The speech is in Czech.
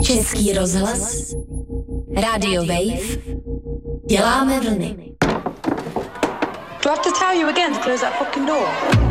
Český rozhlas, Radio Wave, děláme vlny. Do I have to tell you again to close that fucking door?